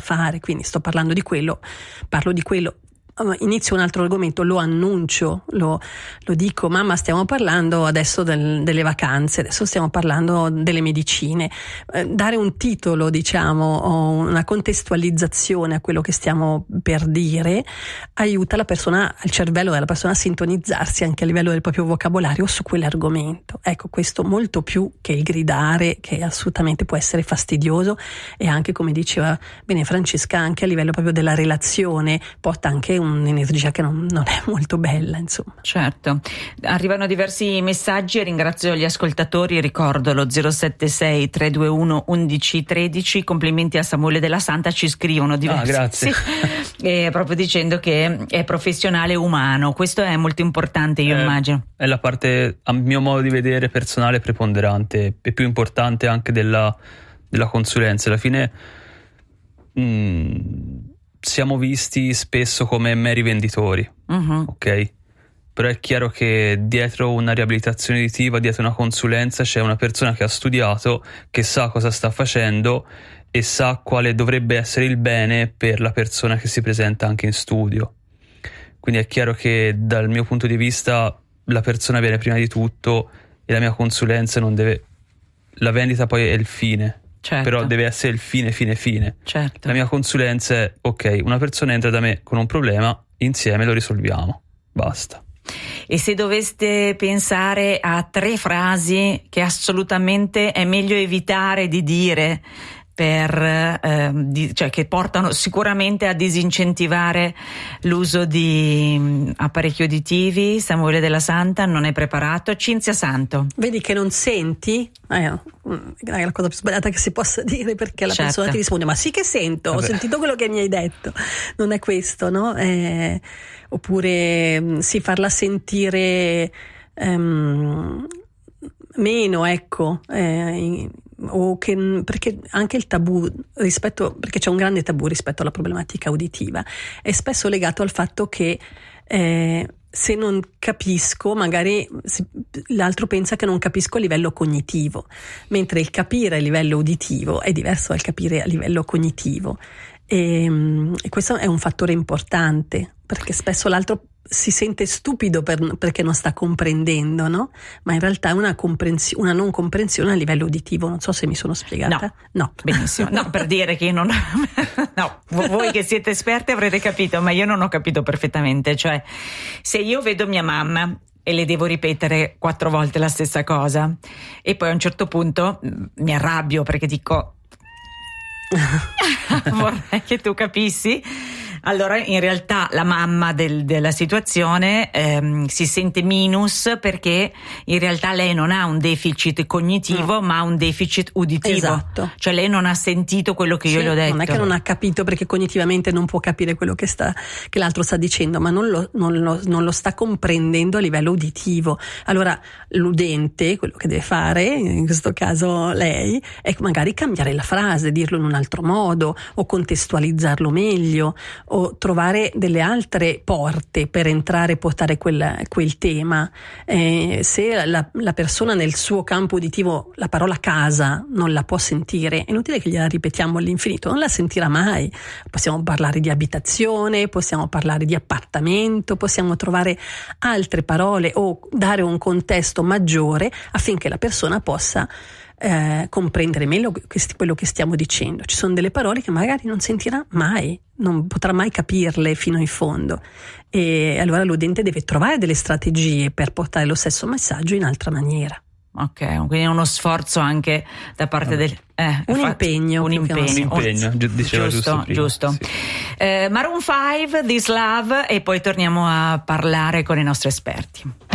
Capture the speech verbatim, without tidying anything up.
fare, quindi sto parlando di quello, parlo di quello. Inizio un altro argomento, lo annuncio, lo, lo dico, mamma stiamo parlando adesso del, delle vacanze, adesso stiamo parlando delle medicine, eh, dare un titolo, diciamo, o una contestualizzazione a quello che stiamo per dire aiuta la persona, il cervello della persona a sintonizzarsi anche a livello del proprio vocabolario su quell'argomento. Ecco, questo molto più che il gridare, che assolutamente può essere fastidioso, e anche, come diceva bene Francesca, anche a livello proprio della relazione porta anche un un'energia che non, non è molto bella, insomma. Certo, arrivano diversi messaggi e ringrazio gli ascoltatori. Ricordo lo zero sette sei tre due uno undici tredici. Complimenti a Samuele Della Santa, ci scrivono diversi. Ah, grazie. Sì, eh, proprio dicendo che è professionale umano, questo è molto importante, io eh, immagino. È la parte, a mio modo di vedere, personale preponderante e più importante anche della, della consulenza. Alla fine mh, siamo visti spesso come meri venditori, uh-huh. ok? Però è chiaro che dietro una riabilitazione uditiva, dietro una consulenza, c'è una persona che ha studiato, che sa cosa sta facendo e sa quale dovrebbe essere il bene per la persona che si presenta anche in studio. Quindi è chiaro che dal mio punto di vista la persona viene prima di tutto e la mia consulenza non deve... La vendita poi è il fine. Certo. Però deve essere il fine, fine, fine. Certo. La mia consulenza è, ok, una persona entra da me con un problema, insieme lo risolviamo, basta. E se doveste pensare a tre frasi che assolutamente è meglio evitare di dire, per eh, di, cioè che portano sicuramente a disincentivare l'uso di apparecchi uditivi, Samuele Della Santa non è preparato. Cinzia Santo. Vedi che non senti? Eh, è la cosa più sbagliata che si possa dire, perché la certo. persona ti risponde ma sì che sento, Vabbè. ho sentito quello che mi hai detto. Non è questo, no? Eh, oppure sì, farla sentire ehm, meno, ecco, eh, o che, perché anche il tabù rispetto, perché c'è un grande tabù rispetto alla problematica uditiva, è spesso legato al fatto che eh, se non capisco, magari l'altro pensa che non capisco a livello cognitivo, mentre il capire a livello uditivo è diverso dal capire a livello cognitivo, e, e questo è un fattore importante, perché spesso l'altro si sente stupido per, perché non sta comprendendo, no? Ma in realtà è una, comprensi- una non comprensione a livello uditivo. Non so se mi sono spiegata. No, no. Benissimo. No, per dire che non no, voi che siete esperti avrete capito, ma io non ho capito perfettamente. Cioè, se io vedo mia mamma e le devo ripetere quattro volte la stessa cosa e poi a un certo punto mi arrabbio perché dico vorrei che tu capissi. Allora in realtà la mamma del, della situazione ehm, si sente minus perché in realtà lei non ha un deficit cognitivo, no. ma un deficit uditivo. Esatto. Cioè lei non ha sentito quello che sì, io le ho detto. Non è che non ha capito perché cognitivamente non può capire quello che, sta, che l'altro sta dicendo, ma non lo, non, lo, non lo sta comprendendo a livello uditivo. Allora l'udente, quello che deve fare, in questo caso lei, è magari cambiare la frase, dirlo in un altro modo o contestualizzarlo meglio, o trovare delle altre porte per entrare e portare quel, quel tema. Eh, se la, la persona nel suo campo uditivo la parola casa non la può sentire, è inutile che gliela ripetiamo all'infinito, non la sentirà mai. Possiamo parlare di abitazione, possiamo parlare di appartamento, possiamo trovare altre parole o dare un contesto maggiore affinché la persona possa Eh, comprendere meglio quello che stiamo dicendo. Ci sono delle parole che magari non sentirà mai, non potrà mai capirle fino in fondo, e allora l'udente deve trovare delle strategie per portare lo stesso messaggio in altra maniera. Ok, quindi uno sforzo anche da parte Vabbè. del eh, un, infatti, impegno, un impegno un impegno diceva giusto giusto, giusto sì. eh, Maroon five, This Love, e poi torniamo a parlare con i nostri esperti.